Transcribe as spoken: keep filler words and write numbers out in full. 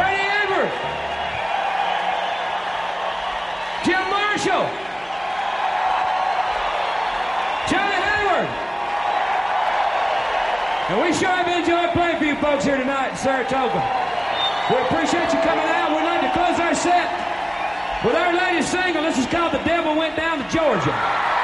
Freddie Edwards, Jim Marshall, Johnny Hayward. And we sure have enjoyed playing for you folks here tonight in Saratoga. We appreciate you coming out. We'd like to close our set with our latest single. This is called The Devil Went Down to Georgia.